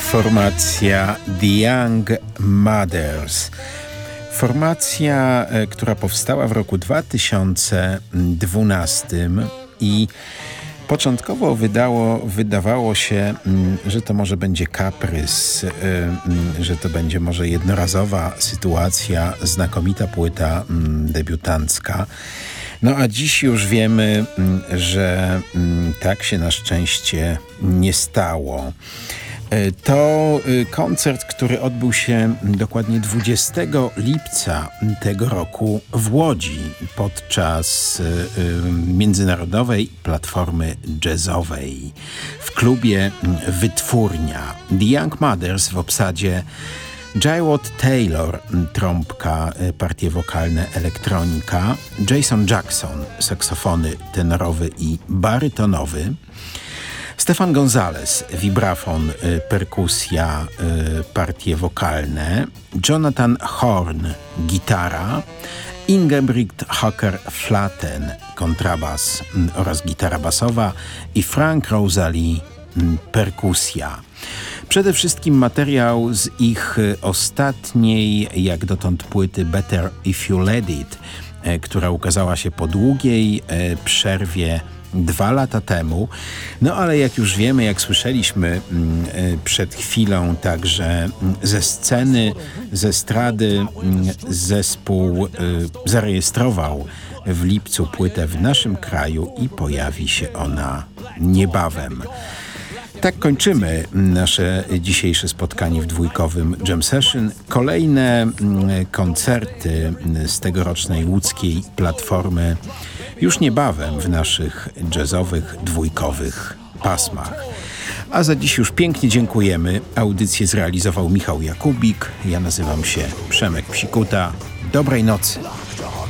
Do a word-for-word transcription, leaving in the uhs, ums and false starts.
Formacja The Young Mothers. Formacja, która powstała w roku dwa tysiące dwunastym i początkowo wydało, wydawało się, że to może będzie kaprys, że to będzie może jednorazowa sytuacja, znakomita płyta debiutancka. No a dziś już wiemy, że tak się na szczęście nie stało. To koncert, który odbył się dokładnie dwudziestego lipca tego roku w Łodzi podczas Międzynarodowej Platformy Jazzowej w klubie Wytwórnia. The Young Mothers w obsadzie Jywot Taylor, trąbka, partie wokalne, elektronika, Jason Jackson, saksofony tenorowy i barytonowy, Stefan Gonzalez, vibrafon, perkusja, partie wokalne, Jonathan Horn, gitara, Ingebrigt Hocker-Flaten, kontrabas oraz gitara basowa i Frank Rosalie, perkusja. Przede wszystkim materiał z ich ostatniej, jak dotąd płyty Better If You Let It, która ukazała się po długiej przerwie dwa lata temu. No ale jak już wiemy, jak słyszeliśmy przed chwilą także ze sceny, ze estrady, zespół zarejestrował w lipcu płytę w naszym kraju i pojawi się ona niebawem. Tak kończymy nasze dzisiejsze spotkanie w dwójkowym Jam Session. Kolejne koncerty z tegorocznej łódzkiej platformy już niebawem w naszych jazzowych, dwójkowych pasmach. A za dziś już pięknie dziękujemy. Audycję zrealizował Michał Jakubik. Ja nazywam się Przemek Psikuta. Dobrej nocy.